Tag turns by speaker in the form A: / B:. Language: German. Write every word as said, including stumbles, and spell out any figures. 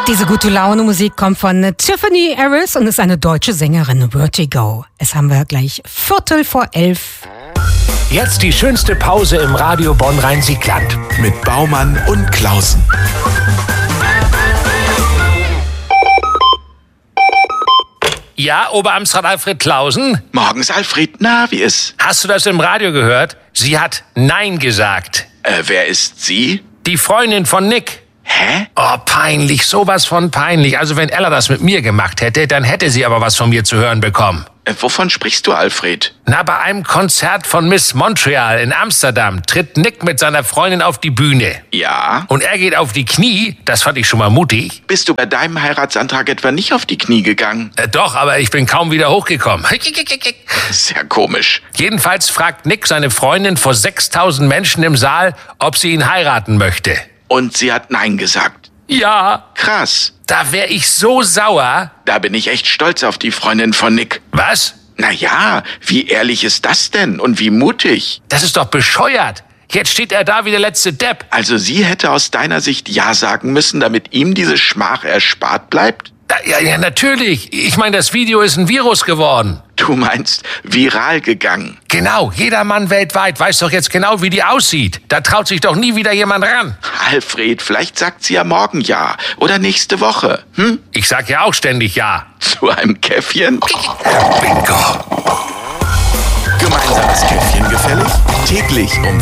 A: Diese gute Laune Musik kommt von Tiffany Harris und ist eine deutsche Sängerin, Vertigo. Es haben wir gleich Viertel vor elf.
B: Jetzt die schönste Pause im Radio Bonn-Rhein-Siegland.
C: Mit Baumann und Klausen.
B: Ja, Oberamtsrat Alfred Klausen?
C: Morgens, Alfred. Na, wie ist?
B: Hast du das im Radio gehört? Sie hat Nein gesagt.
C: Äh, wer ist sie?
B: Die Freundin von Nick.
C: Hä?
B: Oh, peinlich, sowas von peinlich. Also wenn Ella das mit mir gemacht hätte, dann hätte sie aber was von mir zu hören bekommen.
C: Äh, wovon sprichst du, Alfred?
B: Na, bei einem Konzert von Miss Montreal in Amsterdam tritt Nick mit seiner Freundin auf die Bühne.
C: Ja?
B: Und er geht auf die Knie, das fand ich schon mal mutig.
C: Bist du bei deinem Heiratsantrag etwa nicht auf die Knie gegangen?
B: Äh, doch, aber ich bin kaum wieder hochgekommen.
C: Sehr komisch.
B: Jedenfalls fragt Nick seine Freundin vor sechstausend Menschen im Saal, ob sie ihn heiraten möchte.
C: Und sie hat Nein gesagt.
B: Ja.
C: Krass.
B: Da wär ich so sauer.
C: Da bin ich echt stolz auf die Freundin von Nick.
B: Was?
C: Na ja, wie ehrlich ist das denn? Und wie mutig?
B: Das ist doch bescheuert. Jetzt steht er da wie der letzte Depp.
C: Also sie hätte aus deiner Sicht Ja sagen müssen, damit ihm diese Schmach erspart bleibt?
B: Ja, ja, natürlich. Ich meine, das Video ist ein Virus geworden.
C: Du meinst viral gegangen?
B: Genau, jeder Mann weltweit weiß doch jetzt genau, wie die aussieht. Da traut sich doch nie wieder jemand ran.
C: Alfred, vielleicht sagt sie ja morgen Ja oder nächste Woche. Hm?
B: Ich sag ja auch ständig Ja.
C: Zu einem Käffchen?
B: Bingo.
C: Gemeinsames Käffchen gefällig? Täglich um